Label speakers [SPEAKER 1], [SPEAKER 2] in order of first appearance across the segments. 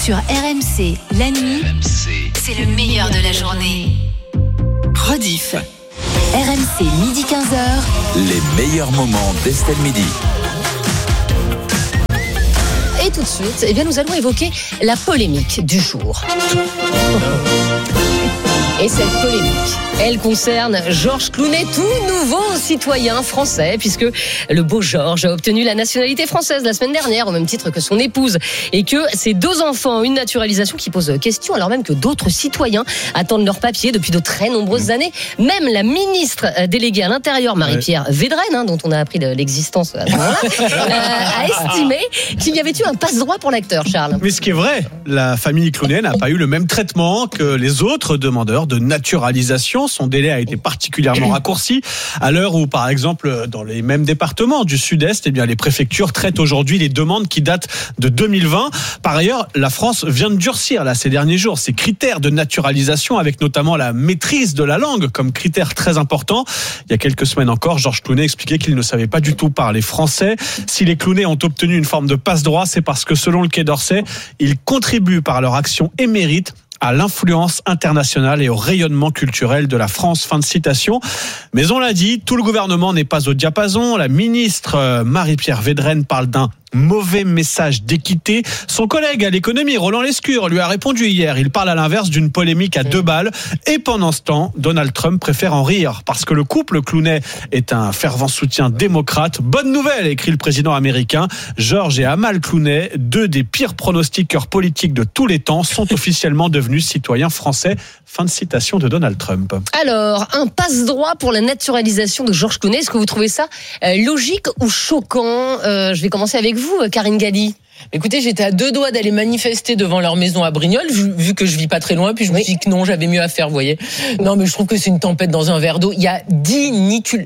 [SPEAKER 1] Sur RMC, la nuit, c'est le meilleur de la journée. Rediff. RMC, midi 15h.
[SPEAKER 2] Les meilleurs moments d'Estelle Midi.
[SPEAKER 3] Et tout de suite, nous allons évoquer la polémique du jour. Et cette polémique, elle concerne Georges Clooney, tout nouveau citoyen français, puisque le beau Georges a obtenu la nationalité française la semaine dernière, au même titre que son épouse, et que ses 2 enfants ont une naturalisation qui pose question, alors même que d'autres citoyens attendent leur papier depuis de très nombreuses années. Même la ministre déléguée à l'Intérieur, Marie-Pierre Védrenne, dont on a appris l'existence à ce moment-là, a estimé qu'il y avait eu un passe-droit pour l'acteur, Charles.
[SPEAKER 4] Mais ce qui est vrai, la famille Clooney n'a pas eu le même traitement que les autres demandeurs de naturalisation. Son délai a été particulièrement raccourci à l'heure où, par exemple, dans les mêmes départements du Sud-Est, les préfectures traitent aujourd'hui les demandes qui datent de 2020. Par ailleurs, la France vient de durcir ces derniers jours ses critères de naturalisation, avec notamment la maîtrise de la langue comme critère très important. Il y a quelques semaines encore, Georges Clooney expliquait qu'il ne savait pas du tout parler français. Si les Clooney ont obtenu une forme de passe-droit, c'est parce que, selon le Quai d'Orsay, ils contribuent par leur action et méritent à l'influence internationale et au rayonnement culturel de la France. Fin de citation. Mais on l'a dit, tout le gouvernement n'est pas au diapason. La ministre Marie-Pierre Védrenne parle d'un mauvais message d'équité. Son collègue à l'économie, Roland Lescure, lui a répondu hier. Il parle à l'inverse d'une polémique à 2 balles. Et pendant ce temps, Donald Trump préfère en rire parce que le couple Clooney est un fervent soutien démocrate. Bonne nouvelle, écrit le président américain. George et Amal Clooney, 2 des pires pronostiqueurs politiques de tous les temps, sont officiellement devenus citoyens français. Fin de citation de Donald Trump.
[SPEAKER 3] Alors, un passe-droit pour la naturalisation de Georges Clooney, est-ce que vous trouvez ça logique ou choquant ? Je vais commencer avec vous, Karine Galli.
[SPEAKER 5] Écoutez, j'étais à 2 doigts d'aller manifester devant leur maison à Brignoles, vu que je vis pas très loin, puis je me suis dit que non, j'avais mieux à faire, vous voyez. Non, mais je trouve que c'est une tempête dans un verre d'eau. Il y a 10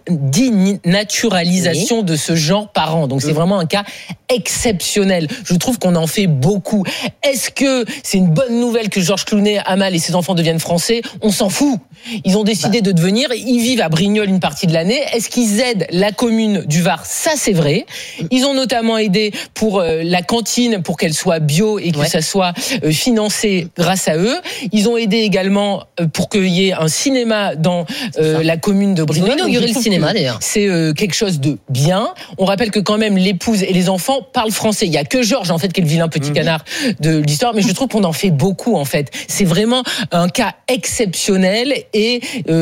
[SPEAKER 5] naturalisations de ce genre par an, donc c'est vraiment un cas exceptionnel. Je trouve qu'on en fait beaucoup. Est-ce que c'est une bonne nouvelle que Georges Clooney, Amal et ses enfants deviennent français ? On s'en fout. Ils ont décidé de devenir, ils vivent à Brignoles une partie de l'année. Est-ce qu'ils aident la commune du Var ? Ça, c'est vrai. Ils ont notamment aidé pour la cantine, pour qu'elle soit bio et que ça soit financé grâce à eux. Ils ont aidé également pour qu'il y ait un cinéma dans la commune de Brignoles.
[SPEAKER 3] Ils ont inauguré le cinéma d'ailleurs.
[SPEAKER 5] C'est quelque chose de bien. On rappelle que quand même l'épouse et les enfants parlent français. Il y a que Georges en fait qui est le vilain petit canard de l'histoire, mais je trouve qu'on en fait beaucoup en fait. C'est vraiment un cas exceptionnel et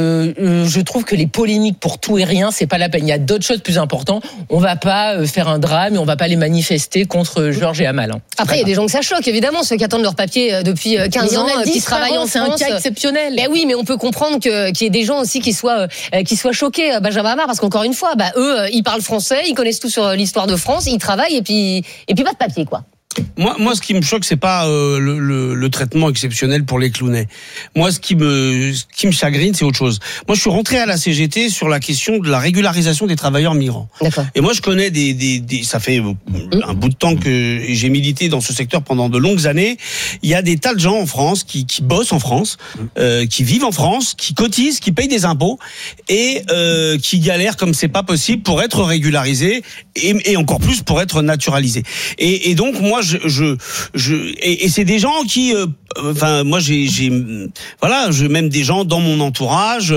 [SPEAKER 5] je trouve que les polémiques pour tout et rien, c'est pas la peine. Il y a d'autres choses plus importantes. On va pas faire un drame et on va pas les manifester contre Georges et Amal.
[SPEAKER 3] Après, il y a des gens que ça choque, évidemment, ceux qui attendent leur papier depuis 15 ans, qui travaillent en France.
[SPEAKER 5] C'est un cas exceptionnel.
[SPEAKER 3] Ben oui, mais on peut comprendre qu'il y ait des gens aussi qui soient choqués, Benjamin Hamar, parce qu'encore une fois, eux, ils parlent français, ils connaissent tout sur l'histoire de France, ils travaillent et puis pas de papier, quoi.
[SPEAKER 6] Moi, ce qui me choque, c'est pas le traitement exceptionnel pour les Clooney. Moi, ce qui me chagrine, c'est autre chose. Moi, je suis rentré à la CGT sur la question de la régularisation des travailleurs migrants.
[SPEAKER 3] D'accord.
[SPEAKER 6] Et moi, je connais ça fait un bout de temps que j'ai milité dans ce secteur pendant de longues années. Il y a des tas de gens en France qui bossent en France, qui vivent en France, qui cotisent, qui payent des impôts et qui galèrent comme c'est pas possible pour être régularisés et encore plus pour être naturalisés. Et donc moi, et c'est des gens qui, moi j'ai même des gens dans mon entourage,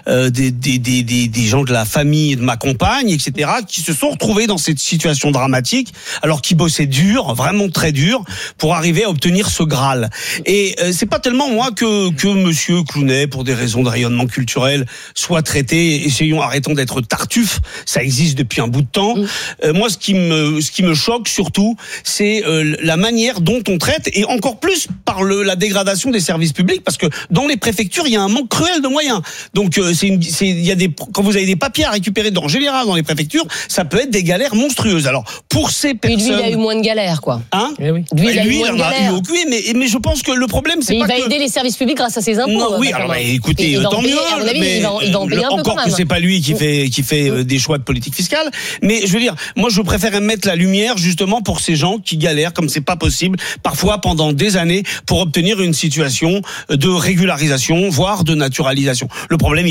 [SPEAKER 6] des gens de la famille de ma compagne, etc., qui se sont retrouvés dans cette situation dramatique, alors qu'ils bossaient dur, vraiment très dur, pour arriver à obtenir ce Graal. Et c'est pas tellement moi que Monsieur Clooney, pour des raisons de rayonnement culturel, soit traité. Arrêtons d'être tartuffe. Ça existe depuis un bout de temps. Moi, ce qui me choque surtout, c'est la manière dont on traite, et encore plus par la dégradation des services publics, parce que dans les préfectures, il y a un manque cruel de moyens. Donc, quand vous avez des papiers à récupérer en général dans les préfectures, ça peut être des galères monstrueuses. Alors, pour ces personnes...
[SPEAKER 3] Et lui, il a eu moins de galères, quoi.
[SPEAKER 6] Hein?
[SPEAKER 3] Oui. Lui, il a eu moins de galères.
[SPEAKER 6] Mais je pense que le problème, c'est pas que...
[SPEAKER 3] il va aider les services publics grâce à ses impôts.
[SPEAKER 6] Non, oui, alors, écoutez, tant mieux.
[SPEAKER 3] Il va en payer un peu
[SPEAKER 6] encore
[SPEAKER 3] quand même.
[SPEAKER 6] que c'est pas lui qui fait des choix de politique fiscale. Mais je veux dire, moi, je préfère mettre la lumière, justement, pour ces gens qui galèrent, comme c'est pas possible, parfois pendant des années, pour obtenir une situation de régularisation, voire de naturalisation. Le problème, il est là.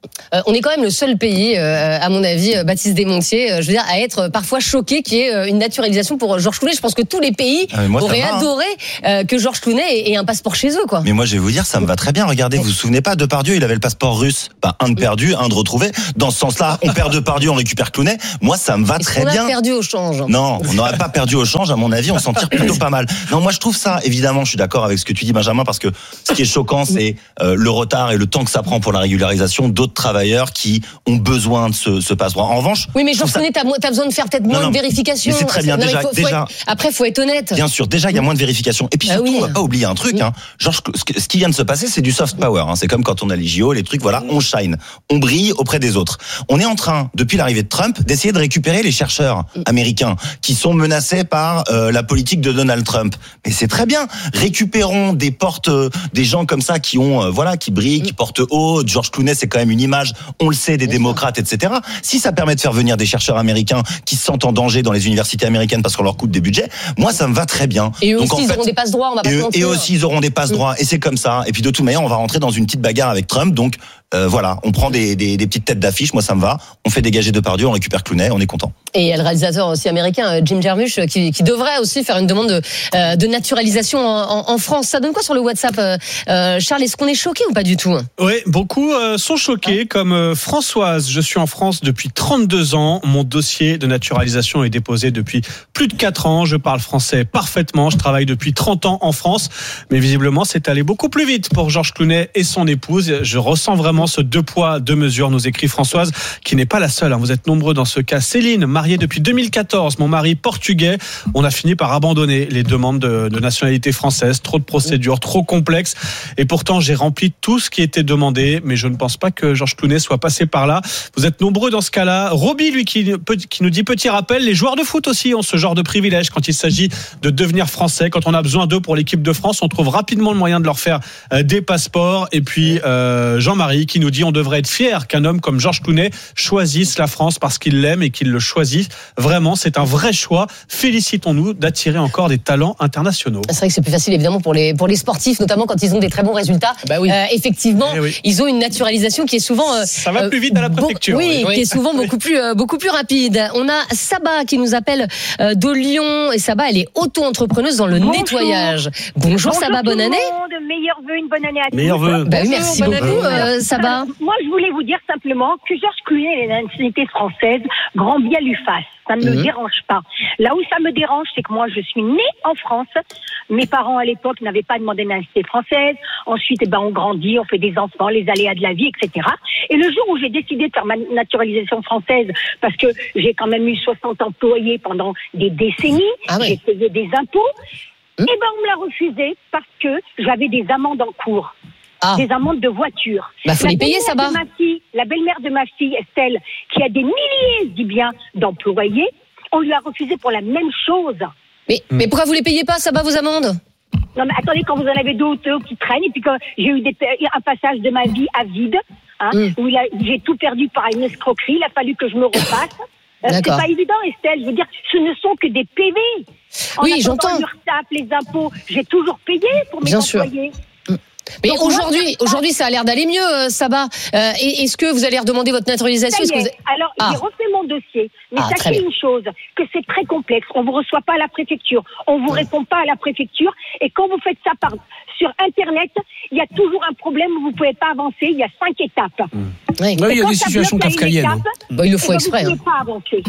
[SPEAKER 3] On est quand même le seul pays, à mon avis, Baptiste Desmontiers, je veux dire, à être parfois choqué qu'il y ait une naturalisation pour Georges Clooney. Je pense que tous les pays auraient adoré que Georges Clooney ait un passeport chez eux, quoi.
[SPEAKER 7] Mais moi, je vais vous dire, ça me va très bien. Regardez, vous vous souvenez pas, Depardieu, il avait le passeport russe. Un de perdu, un de retrouvé. Dans ce sens-là, on perd Depardieu, on récupère Clooney. Moi, ça me va très bien.
[SPEAKER 3] On a perdu au change.
[SPEAKER 7] Non, on n'aurait pas perdu au change, à mon avis, on s'en tire plutôt pas mal. Non, moi, je trouve ça, évidemment, je suis d'accord avec ce que tu dis, Benjamin, parce que ce qui est choquant, c'est le retard et le temps que ça prend pour la régularisation d'autres travailleurs qui ont besoin de ce passe-droit. En revanche,
[SPEAKER 3] oui, mais Georges Clooney, t'as besoin de faire peut-être moins de vérifications.
[SPEAKER 7] Mais c'est très bien.
[SPEAKER 3] Après, faut être honnête.
[SPEAKER 7] Bien sûr, déjà, il y a moins de vérifications. Et puis surtout, on va pas oublier un truc. Genre, ce qui vient de se passer, c'est du soft power. C'est comme quand on a les JO, les trucs. Voilà, on shine, on brille auprès des autres. On est en train, depuis l'arrivée de Trump, d'essayer de récupérer les chercheurs américains qui sont menacés par la politique de Donald Trump. Mais c'est très bien. Récupérons des gens comme ça qui ont, qui brillent, qui portent haut. George Clooney, c'est quand même une image, on le sait, des démocrates, etc. Si ça permet de faire venir des chercheurs américains qui se sentent en danger dans les universités américaines parce qu'on leur coûte des budgets, moi, ça me va très bien.
[SPEAKER 3] Et eux aussi, ils auront des passe-droits, on va pas se mentir.
[SPEAKER 7] Et aussi, ils auront des passe-droits. Et c'est comme ça. Et puis, de toute manière, on va rentrer dans une petite bagarre avec Trump. Donc, on prend des petites têtes d'affiche. Moi, ça me va. On fait dégager Depardieu, on récupère Clooney, on est content.
[SPEAKER 3] Et il y a le réalisateur aussi américain, Jim Jarmusch, qui devrait aussi faire une demande de naturalisation en France. Ça donne quoi sur le WhatsApp, Charles? Est-ce qu'on est choqué ou pas du tout?
[SPEAKER 4] Oui, beaucoup sont choqués, comme Françoise. Je suis en France depuis 32 ans. Mon dossier de naturalisation est déposé depuis plus de 4 ans. Je parle français parfaitement. Je travaille depuis 30 ans en France. Mais visiblement, c'est allé beaucoup plus vite pour Georges Clooney et son épouse. Je ressens vraiment ce 2 poids, 2 mesures, nous écrit Françoise, qui n'est pas la seule. Vous êtes nombreux dans ce cas. Céline, mariée depuis 2014, mon mari portugais. On a fini par abandonner les demandes de nationalité française. Trop de procédures, trop complexes. Et pourtant, j'ai rempli tout ce qui était demandé. Mais je ne pense pas que Georges Clooney soit passé par là. Vous êtes nombreux dans ce cas-là. Roby, lui, qui nous dit, petit rappel, les joueurs de foot aussi ont ce genre de privilège quand il s'agit de devenir français. Quand on a besoin d'eux pour l'équipe de France, on trouve rapidement le moyen de leur faire des passeports. Et puis, Jean-Marie qui nous dit, on devrait être fier qu'un homme comme Georges Clooney choisisse la France parce qu'il l'aime et qu'il le choisit. Vraiment, c'est un vrai choix. Félicitons-nous d'attirer encore des talents internationaux.
[SPEAKER 3] C'est vrai que c'est plus facile, évidemment, pour les sportifs, notamment quand ils ont des très bons résultats. Effectivement, ils ont une naturalisation qui est souvent...
[SPEAKER 4] ça va plus vite à la préfecture.
[SPEAKER 3] Qui est souvent beaucoup plus rapide. On a Saba qui nous appelle de Lyon. Et Saba, elle est auto-entrepreneuse dans le nettoyage. Bonjour Saba, bonne année.
[SPEAKER 8] Meilleurs vœux, une bonne année à tous.
[SPEAKER 4] Meilleurs vœux.
[SPEAKER 3] Merci beaucoup, Saba.
[SPEAKER 8] Moi, je voulais vous dire simplement que Georges Clooney et la nationalité française, grand bien lui fasse. Ça ne me dérange pas. Là où ça me dérange, c'est que moi, je suis née en France. Mes parents, à l'époque, n'avaient pas demandé la nationalité française. Ensuite, on grandit, on fait des enfants, les aléas de la vie, etc. Et le jour où j'ai décidé de faire ma naturalisation française, parce que j'ai quand même eu 60 employés pendant des décennies, j'ai payé des impôts, on me l'a refusé parce que j'avais des amendes en cours. Des amendes de voiture.
[SPEAKER 3] Faut les payer, ça va.
[SPEAKER 8] La belle-mère de ma fille, Estelle, qui a des milliers, je dis bien, d'employés, on lui a refusé pour la même chose.
[SPEAKER 3] Mais pourquoi vous les payez pas, ça va, vos amendes?
[SPEAKER 8] Non, mais attendez, quand vous en avez d'autres qui traînent, et puis quand j'ai eu un passage de ma vie à vide, où j'ai tout perdu par une escroquerie, il a fallu que je me repasse. C'est pas évident, Estelle. Je veux dire, ce ne sont que des PV.
[SPEAKER 3] J'entends.
[SPEAKER 8] L'URSSAF, les impôts, j'ai toujours payé pour mes employés.
[SPEAKER 3] Mais aujourd'hui, ça a l'air d'aller mieux, Saba. Est-ce que vous allez redemander votre naturalisation?
[SPEAKER 8] Alors, j'ai refait mon dossier. Mais sachez une chose, que c'est très complexe. On vous reçoit pas à la préfecture. On vous répond pas à la préfecture. Et quand vous faites ça sur Internet, il y a toujours un problème où vous pouvez pas avancer. Il y a 5 étapes.
[SPEAKER 6] Il y a des situations kafkaïennes.
[SPEAKER 3] Il le faut exprès.
[SPEAKER 8] Vous ne pouvez pas avancer.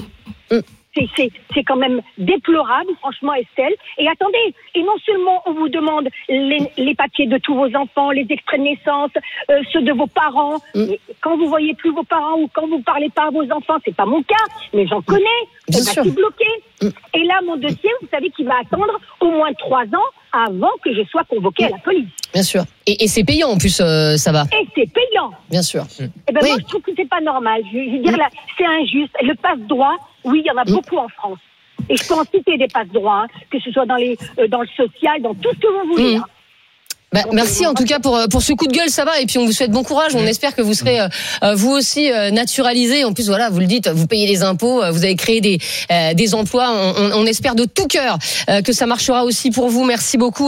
[SPEAKER 8] C'est quand même déplorable, franchement, Estelle. Et attendez, et non seulement on vous demande les papiers de tous vos enfants, les extraits de naissance, ceux de vos parents. Mais quand vous voyez plus vos parents ou quand vous parlez pas à vos enfants, c'est pas mon cas, mais j'en connais. On va tout bloquer. Et là, mon dossier, vous savez qu'il va attendre au moins 3 ans avant que je sois convoquée à la police.
[SPEAKER 3] Bien sûr. Et c'est payant en plus, ça va.
[SPEAKER 8] Et c'est payant.
[SPEAKER 3] Bien sûr.
[SPEAKER 8] Moi, je trouve que c'est pas normal. Je veux dire, là, c'est injuste. Le passe-droit, oui, il y en a beaucoup en France. Et je peux en citer des passe-droits, que ce soit dans le social, dans tout ce que vous voulez.
[SPEAKER 3] Merci en tout cas pour ce coup de gueule, ça va. Et puis on vous souhaite bon courage. On espère que vous serez vous aussi naturalisé. En plus, voilà, vous le dites, vous payez les impôts, vous avez créé des emplois. On espère de tout cœur que ça marchera aussi pour vous. Merci beaucoup,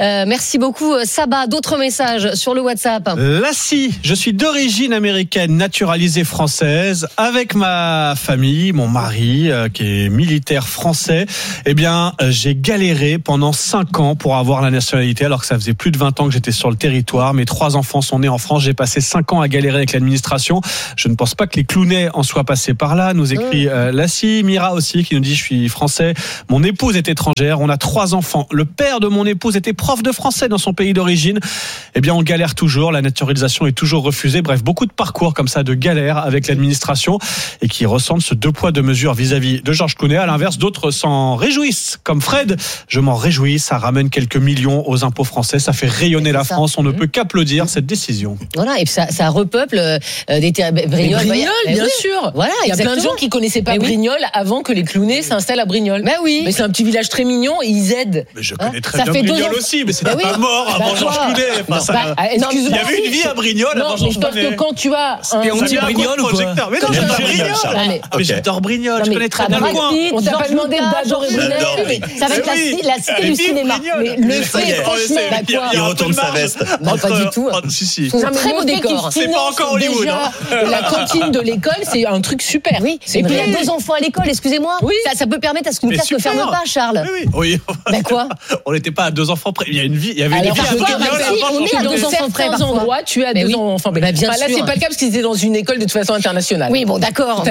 [SPEAKER 3] Saba. D'autres messages sur le WhatsApp.
[SPEAKER 4] Lassie, je suis d'origine américaine, naturalisée française, avec ma famille, mon mari qui est militaire français. Eh bien, j'ai galéré pendant 5 ans pour avoir la nationalité, alors que ça faisait plus de 20 ans que j'étais sur le territoire. Mes 3 enfants sont nés en France. J'ai passé 5 ans à galérer avec l'administration. Je ne pense pas que les Clounais en soient passés par là, nous écrit Lassie. Mira aussi qui nous dit: je suis français, mon épouse est étrangère, on a 3 enfants. Le père de mon épouse était prof de français dans son pays d'origine. Eh bien, on galère toujours, la naturalisation est toujours refusée. Bref, beaucoup de parcours comme ça de galère avec l'administration et qui ressentent ce 2 poids 2 mesures vis-à-vis de Georges Clooney. À l'inverse, d'autres s'en réjouissent, comme Fred. Je m'en réjouis, ça ramène quelques millions aux impôts français, ça fait rayonner la France. On ne peut qu'applaudir cette décision.
[SPEAKER 3] Voilà, et puis ça repeuple des Brignoles.
[SPEAKER 5] Bien sûr.
[SPEAKER 3] Voilà,
[SPEAKER 5] il y a plein de gens qui connaissaient pas Brignoles avant que les Clounais s'installent à Brignoles.
[SPEAKER 3] Oui.
[SPEAKER 5] Mais c'est un petit village très mignon et ils aident.
[SPEAKER 4] Mais je connais très bien Brignoles aussi, mais c'était pas mort avant Georges Clooney. Il y avait une vie à Brignoles avant Georges Clooney.
[SPEAKER 5] Je pense que quand tu as
[SPEAKER 6] on dit Brignoles ou quoi?
[SPEAKER 4] Mais non, j'adore Brignoles, je connais très bien le coin.
[SPEAKER 5] On t'a pas demandé d'adorer Brignoles.
[SPEAKER 3] Ça va être la cité du cinéma.
[SPEAKER 5] Mais le fait, franchement,
[SPEAKER 7] il retourne sa veste.
[SPEAKER 3] Non, pas du tout.
[SPEAKER 4] Si.
[SPEAKER 3] C'est un très beau décor.
[SPEAKER 4] C'est pas encore Hollywood.
[SPEAKER 5] La cantine de l'école, c'est un truc super.
[SPEAKER 3] Oui. Et puis il y a 2 enfants à l'école, excusez-moi.
[SPEAKER 5] Oui.
[SPEAKER 3] Ça peut permettre à ce qu'une classe ne ferme pas, Charles.
[SPEAKER 4] Oui.
[SPEAKER 3] Ben quoi?
[SPEAKER 4] On n'était pas à 2 enfants près. Il y a une vie. Il y avait une vie à
[SPEAKER 3] on est à 2 enfants près.
[SPEAKER 5] Dans certains endroits, tu as 2 enfants.
[SPEAKER 3] Bien sûr.
[SPEAKER 5] Là, c'est pas le cas parce qu'ils étaient dans une école de toute façon internationale.
[SPEAKER 3] Oui, bon, d'accord.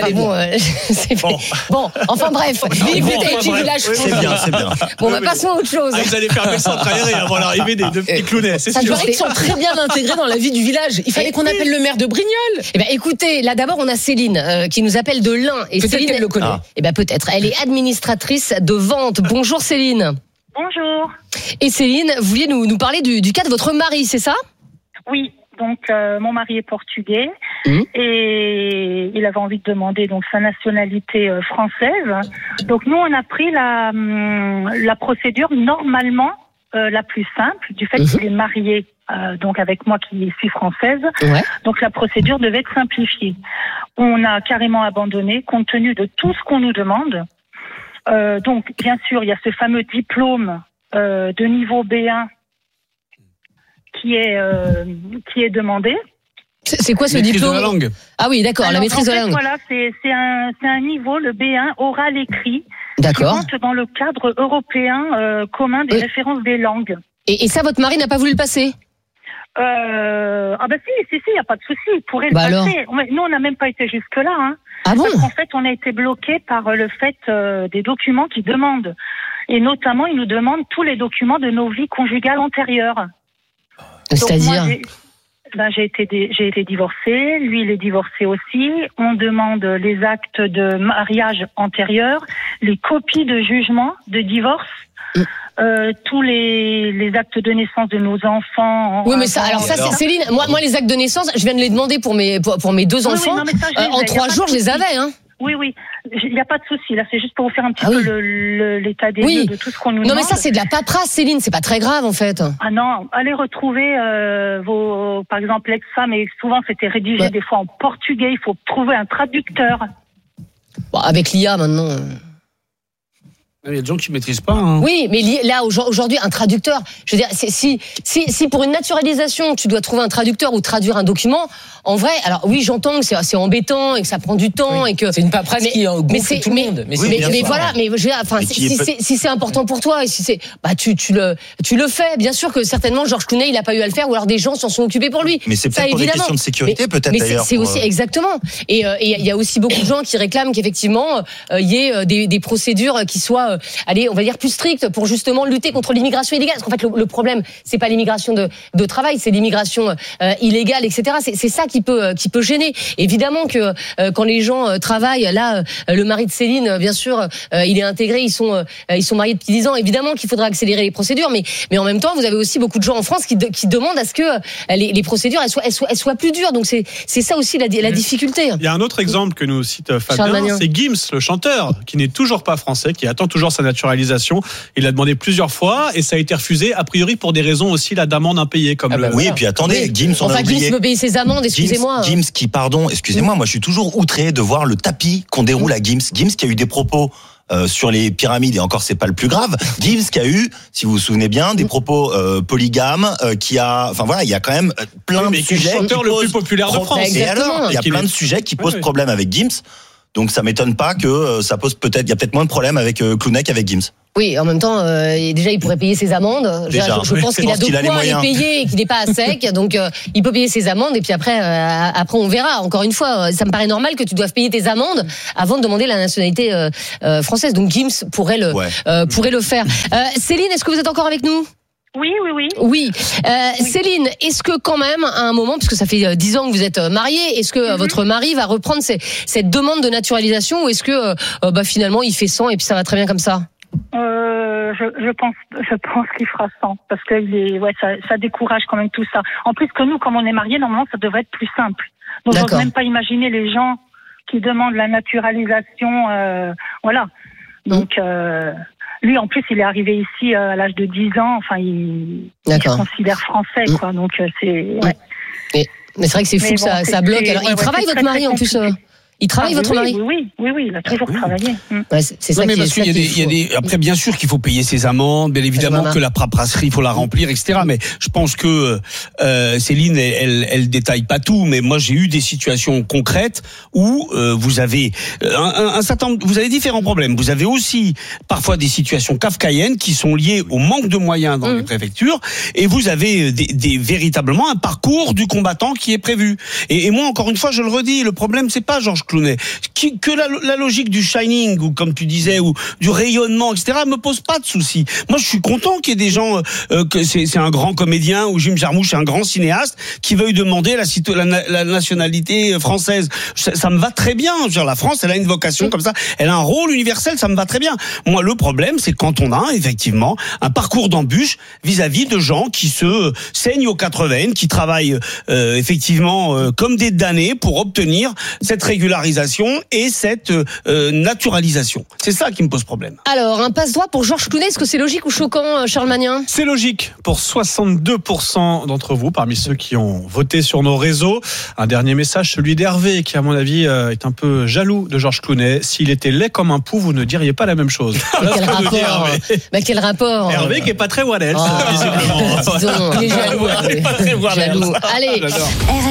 [SPEAKER 3] Bon, enfin bref.
[SPEAKER 5] Vive les petits villages.
[SPEAKER 7] C'est bien.
[SPEAKER 3] Bon, passons à autre chose.
[SPEAKER 4] Vous allez fermer le centre aéré avant l'arrivée des 2 petits Clounais, c'est sûr.
[SPEAKER 5] Il paraît qu'ils sont très bien intégrés dans la vie du village. Il fallait qu'on appelle le maire de Brignoles.
[SPEAKER 3] Eh bien, écoutez, là d'abord on a Céline qui nous appelle de l'Ain. Et
[SPEAKER 5] peut-être
[SPEAKER 3] Céline,
[SPEAKER 5] qu'elle le connaît.
[SPEAKER 3] Eh bien peut-être. Elle est administratrice de vente. Bonjour Céline.
[SPEAKER 8] Bonjour.
[SPEAKER 3] Et Céline, vous vouliez nous parler du cas de votre mari, c'est ça?
[SPEAKER 8] Oui, donc mon mari est portugais et il avait envie de demander donc sa nationalité française. Donc nous on a pris la procédure normalement la plus simple du fait qu'il est marié donc avec moi qui suis française. Ouais. Donc la procédure devait être simplifiée. On a carrément abandonné compte tenu de tout ce qu'on nous demande. Donc bien sûr il y a ce fameux diplôme de niveau B1 qui est demandé.
[SPEAKER 3] C'est quoi ce diplôme?
[SPEAKER 4] De la langue.
[SPEAKER 3] Ah oui, d'accord, la maîtrise de la langue.
[SPEAKER 8] Voilà, c'est un niveau, le B1 oral écrit.
[SPEAKER 3] D'accord.
[SPEAKER 8] Qui rentre dans le cadre européen commun des références des langues.
[SPEAKER 3] Et ça, votre mari n'a pas voulu le passer?
[SPEAKER 8] Ah bah si, il n'y a pas de souci, il pourrait le passer.
[SPEAKER 3] Alors.
[SPEAKER 8] Nous, on n'a même pas été jusque-là. Hein.
[SPEAKER 3] Ah bon?
[SPEAKER 8] Parce qu'en fait, on a été bloqué par le fait des documents qu'ils demandent. Et notamment, ils nous demandent tous les documents de nos vies conjugales antérieures.
[SPEAKER 3] C'est-à-dire?
[SPEAKER 8] J'ai été divorcée, lui il est divorcé aussi. On demande les actes de mariage antérieurs, les copies de jugement de divorce, tous les actes de naissance de nos enfants.
[SPEAKER 3] Oui, mais ça, c'est Céline. Moi, les actes de naissance, je viens de les demander pour mes 2 enfants.
[SPEAKER 8] Oui, non, mais ça,
[SPEAKER 3] en 3 jours, je les avais, hein.
[SPEAKER 8] Oui, il n'y a pas de souci. Là, c'est juste pour vous faire un petit peu l'état des lieux de tout ce qu'on nous demande.
[SPEAKER 3] Non, mais ça, c'est de la paperasse, Céline. C'est pas très grave, en fait.
[SPEAKER 8] Ah non, allez retrouver par exemple, l'ex-femme, et souvent c'était rédigé des fois en portugais. Il faut trouver un traducteur.
[SPEAKER 3] Bon, avec l'IA maintenant.
[SPEAKER 6] Il y a des gens qui ne maîtrisent pas. Hein.
[SPEAKER 3] Oui, mais là, aujourd'hui, un traducteur, je veux dire, si pour une naturalisation, tu dois trouver un traducteur ou traduire un document, en vrai, alors oui, j'entends que c'est embêtant et que ça prend du temps et que
[SPEAKER 5] c'est une paperasse qui gonfle tout le monde.
[SPEAKER 3] Mais voilà, mais je veux dire, enfin, si c'est important pour toi et si c'est, tu le fais. Bien sûr que certainement Georges Clooney, il a pas eu à le faire ou alors des gens s'en sont occupés pour lui.
[SPEAKER 7] Mais c'est peut-être pour des questions de sécurité, peut-être d'ailleurs.
[SPEAKER 3] C'est aussi exactement. Et il y a aussi beaucoup de gens qui réclament qu'effectivement il y ait des procédures qui soient, on va dire plus strictes pour justement lutter contre l'immigration illégale. Parce qu'en fait, le problème, c'est pas l'immigration de travail, c'est l'immigration illégale, etc. C'est ça qui peut gêner. Évidemment que quand les gens travaillent, là, le mari de Céline, bien sûr, il est intégré, ils sont mariés depuis 10 ans. Évidemment qu'il faudra accélérer les procédures, mais en même temps, vous avez aussi beaucoup de gens en France qui demandent à ce que les procédures elles soient plus dures. Donc c'est ça aussi la difficulté.
[SPEAKER 4] Il y a un autre exemple que nous cite Fabien, c'est Gims, le chanteur, qui n'est toujours pas français, qui attend toujours toujours sa naturalisation. Il a demandé plusieurs fois et ça a été refusé, a priori pour des raisons aussi là d'amende impayée. Comme
[SPEAKER 7] oui, et puis attendez, Gims, on a oublié.
[SPEAKER 3] Gims peut payer ses amendes, excusez-moi.
[SPEAKER 7] Gims qui, excusez-moi, moi je suis toujours outré de voir le tapis qu'on déroule à Gims. Gims qui a eu des propos sur les pyramides, et encore c'est pas le plus grave. Gims qui a eu, si vous vous souvenez bien, des propos polygames, il y a quand même plein de sujets.
[SPEAKER 4] Le chanteur le plus populaire de France.
[SPEAKER 7] Et alors, il y a plein de sujets qui posent problème avec Gims. Donc ça m'étonne pas que ça pose il y a peut-être moins de problèmes avec Clounet qu'avec Gims.
[SPEAKER 3] Oui, en même temps, déjà, il pourrait payer ses amendes. Je pense qu'il a de quoi les payer et qu'il n'est pas à sec. Donc, il peut payer ses amendes et puis après, on verra. Encore une fois, ça me paraît normal que tu doives payer tes amendes avant de demander la nationalité française. Donc, Gims pourrait le faire. Céline, est-ce que vous êtes encore avec nous ?
[SPEAKER 8] Oui.
[SPEAKER 3] Oui. Céline, est-ce que quand même, à un moment, puisque ça fait 10 ans que vous êtes mariée, est-ce que votre mari va reprendre cette demande de naturalisation ou est-ce que finalement il fait 100 et puis ça va très bien comme ça ?
[SPEAKER 8] Je pense qu'il fera 100 parce que ça décourage quand même tout ça. En plus que nous, comme on est mariés, normalement ça devrait être plus simple. Donc j'ose même pas imaginer les gens qui demandent la naturalisation. Voilà. Donc lui, en plus, il est arrivé ici à l'âge de 10 ans. Enfin, il se considère français, quoi. Donc c'est. Ouais.
[SPEAKER 3] Mais c'est vrai que c'est fou, ça bloque. Alors, il travaille votre mari en plus. Il travaille votre mari ?
[SPEAKER 8] Oui, il a toujours travaillé.
[SPEAKER 3] Ouais, c'est ça.
[SPEAKER 6] Mais parce qu'il y a des. Après, bien sûr qu'il faut payer ses amendes, bien évidemment que la paperasserie, il faut la remplir, etc. Mais je pense que Céline, elle détaille pas tout. Mais moi, j'ai eu des situations concrètes où vous avez vous avez différents problèmes. Vous avez aussi parfois des situations kafkaïennes qui sont liées au manque de moyens dans les préfectures, et vous avez véritablement un parcours du combattant qui est prévu. Et moi, encore une fois, je le redis, le problème, c'est pas Georges Clounet. Que la logique du shining, ou comme tu disais, ou du rayonnement, etc., me pose pas de soucis. Moi, je suis content qu'il y ait des gens, que c'est un grand comédien, ou Jim Jarmusch est un grand cinéaste, qui veuille demander la nationalité française. Ça me va très bien. Genre, la France, elle a une vocation comme ça. Elle a un rôle universel, ça me va très bien. Moi, le problème, c'est quand on a, effectivement, un parcours d'embûche vis-à-vis de gens qui se saignent aux 4 veines, qui travaillent, effectivement, comme des damnés pour obtenir cette régularisation et cette naturalisation. C'est ça qui me pose problème.
[SPEAKER 3] Alors, un passe-droit pour Georges Clounet, est-ce que c'est logique ou choquant, Charles Magnin ?
[SPEAKER 4] C'est logique pour 62% d'entre vous, parmi ceux qui ont voté sur nos réseaux. Un dernier message, celui d'Hervé, qui à mon avis est un peu jaloux de Georges Clounet. S'il était laid comme un pou, vous ne diriez pas la même chose.
[SPEAKER 3] Quel rapport
[SPEAKER 4] Hervé qui est pas très Waddell, visiblement.
[SPEAKER 3] Il est jaloux.
[SPEAKER 4] Il est pas très Waddell.
[SPEAKER 3] Allez.